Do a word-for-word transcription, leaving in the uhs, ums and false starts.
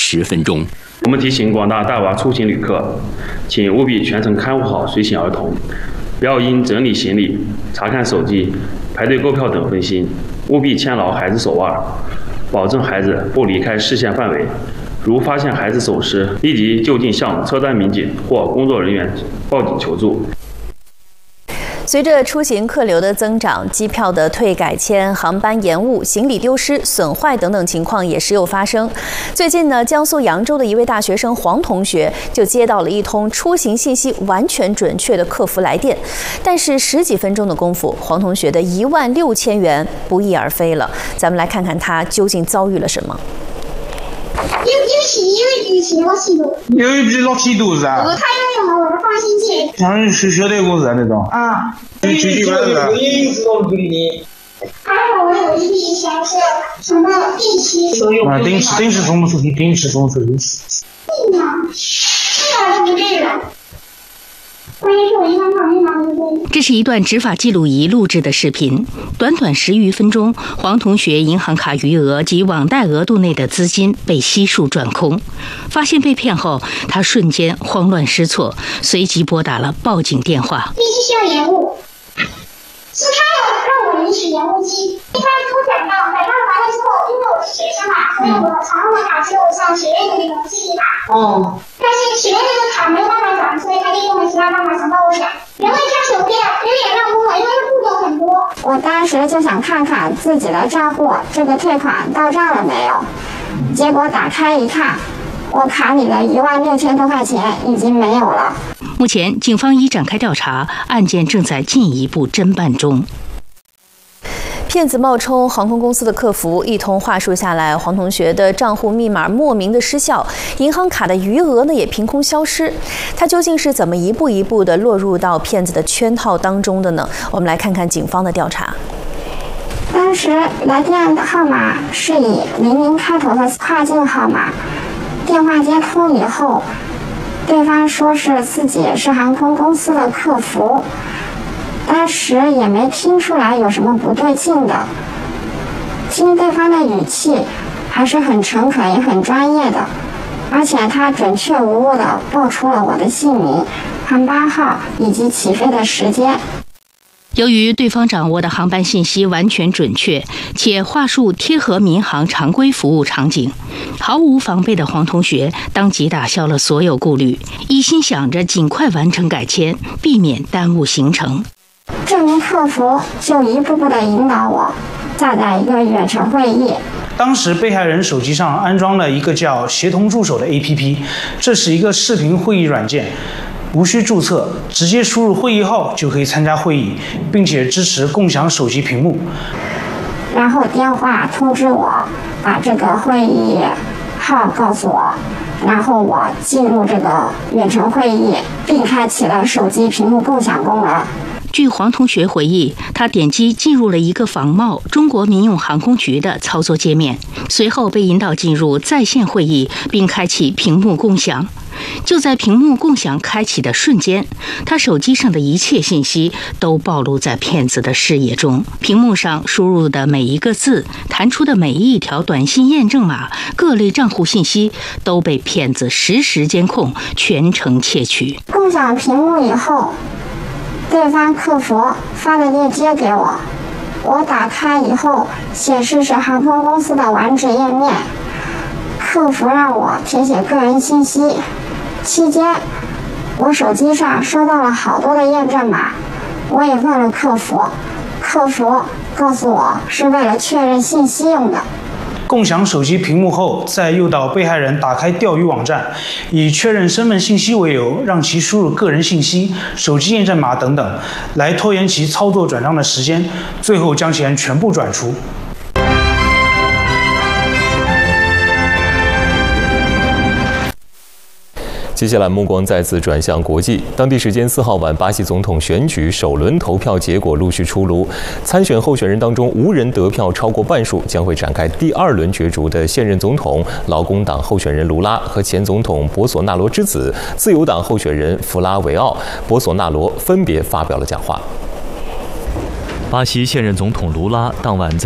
十分钟。 我们提醒广大带娃出行旅客，请务必全程看护好随行儿童，不要因整理行李、查看手机、排队购票等分心，务必牵牢孩子手腕，保证孩子不离开视线范围。如发现孩子走失，立即就近向车站民警或工作人员报警求助。 随着出行客流的增长，机票的退改签、航班延误、行李丢失、损坏等等情况也时有发生。最近呢，江苏扬州的一位大学生黄同学就接到了一通出行信息完全准确的客服来电，但是十几分钟的功夫，黄同学的一万六千元不翼而飞了。咱们来看看他究竟遭遇了什么。 有有些有一句落气度， 有一句落气度是啊。 他要用我的发信息。 像是晓得我是那种。啊。就就就那个。我也有这种给你。 还好我有一笔钱是什么定期。 啊，定期定期送不出去，定期送出去。 对呀，这个就对了。关键是我银行卡密码不对。 这是一段执法记录仪录制的视频，短短十余分钟，黄同学银行卡余额及网贷额度内的资金被悉数转空。发现被骗后，他瞬间慌乱失措，随即拨打了报警电话。 信息需要延误，是他让我领取延误金，他给我转到，转到完了之后，因为我是学生嘛，所以我常用的卡只有像学院的那种记忆卡。哦。但是学院那个卡没有办法转，所以他就用了其他办法想帮我转。然后他手边有点让步了，因为他步骤很多。我当时就想看看自己的账户这个退款到账了没有，结果打开一看，我卡里的一万六千多块钱已经没有了。 目前，警方已展开调查，案件正在进一步侦办中。 骗子冒充航空公司的客服，一通话术下来，黄同学的账户密码莫名的失效，银行卡的余额呢也凭空消失。他究竟是怎么一步一步的落入到骗子的圈套当中的呢？我们来看看警方的调查。 当时来电的号码是以零零开头的跨境号码，电话接通以后，对方说是自己是航空公司的客服。当时也没听出来有什么不对劲的，听对方的语气还是很诚恳也很专业的，而且他准确无误地报出了我的姓名、航班号以及起飞的时间。 由于对方掌握的航班信息完全准确，且话术贴合民航常规服务场景，毫无防备的黄同学当即打消了所有顾虑，一心想着尽快完成改签，避免耽误行程。 这名客服就一步步地引导我下载一个远程会议。 当时被害人手机上安装了一个叫协同助手的 A P P， 这是一个视频会议软件，无需注册，直接输入会议号就可以参加会议，并且支持共享手机屏幕。 然后电话通知我把这个会议号告诉我，然后我进入这个远程会议，并开启了手机屏幕共享功能。 据黄同学回忆，他点击进入了一个仿冒中国民用航空局的操作界面，随后被引导进入在线会议，并开启屏幕共享。就在屏幕共享开启的瞬间，他手机上的一切信息都暴露在骗子的视野中。屏幕上输入的每一个字，弹出的每一条短信验证码，各类账户信息都被骗子实时监控，全程窃取。 共享屏幕以后，对方客服发了链接给我，我打开以后显示是航空公司的网址页面，客服让我填写个人信息。期间我手机上收到了好多的验证码，我也问了客服，客服告诉我是为了确认信息用的。 共享手机屏幕后，再诱导被害人打开钓鱼网站，以确认身份信息为由，让其输入个人信息、手机验证码等等，来拖延其操作转账的时间，最后将钱全部转出。 接下来目光再次转向国际。当地时间四号晚，巴西总统选举首轮投票结果陆续出炉，参选候选人当中无人得票超过半数，将会展开第二轮角逐的现任总统劳工党候选人卢拉和前总统博索纳罗之子自由党候选人弗拉维奥·博索纳罗分别发表了讲话。 巴西现任总统卢拉当晚在